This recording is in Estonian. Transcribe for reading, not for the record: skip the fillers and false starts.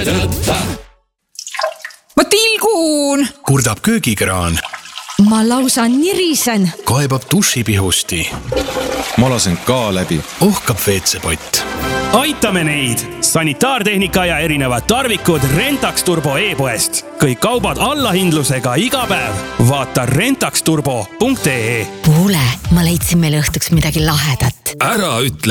Ma tilgun! Kurdab köögikraan. Ma lausa nirisen. Kaebab dušipihusti. Ma lasen ka läbi. Ohkab WC-pott. Aitame neid! Sanitaartehnika ja erinevad tarvikud Rentax Turbo e-poest. Kõik kaubad allahindlusega iga päev. Vaata rentaxturbo.ee. Kuule, ma leidsin meile õhtuks midagi lahedat. Ära ütle.